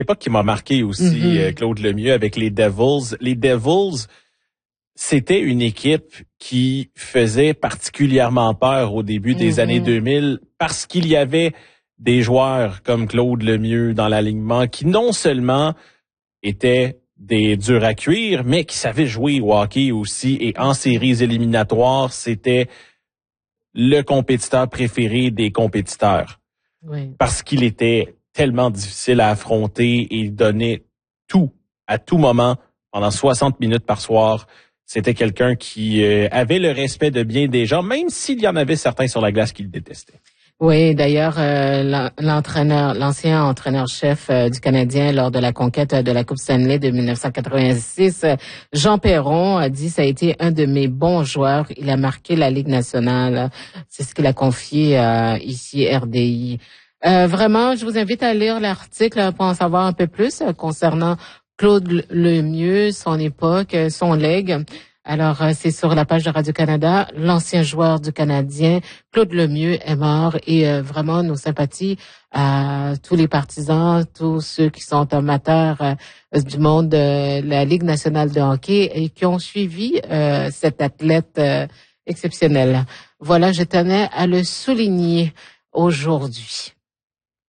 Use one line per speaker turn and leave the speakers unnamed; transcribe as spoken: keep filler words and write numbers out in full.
L'époque qui m'a marqué aussi,
Mm-hmm.
euh, Claude Lemieux, avec les Devils. Les Devils, c'était une équipe qui faisait particulièrement peur au début des
Mm-hmm.
années deux mille parce qu'il y avait des joueurs comme Claude Lemieux dans l'alignement qui non seulement étaient des durs à cuire, mais qui savaient jouer au hockey aussi. Et en séries éliminatoires, c'était le compétiteur préféré des compétiteurs.
Oui.
Parce qu'il était tellement difficile à affronter et il donnait tout, à tout moment, pendant soixante minutes par soir. C'était quelqu'un qui euh, avait le respect de bien des gens, même s'il y en avait certains sur la glace qui le détestaient.
Oui, d'ailleurs, euh, l'entraîneur, l'ancien entraîneur-chef euh, du Canadien lors de la conquête de la Coupe Stanley de dix-neuf cent quatre-vingt-six, Jean Perron, a dit « Ça a été un de mes bons joueurs. Il a marqué la Ligue nationale. » C'est ce qu'il a confié euh, ici, R D I. Euh, vraiment, je vous invite à lire l'article pour en savoir un peu plus euh, concernant Claude Lemieux, son époque, son legs. Alors, c'est sur la page de Radio-Canada. L'ancien joueur du Canadien, Claude Lemieux, est mort et euh, vraiment nos sympathies à tous les partisans, tous ceux qui sont amateurs euh, du monde de la Ligue nationale de hockey et qui ont suivi euh, cet athlète euh, exceptionnel. Voilà, je tenais à le souligner aujourd'hui.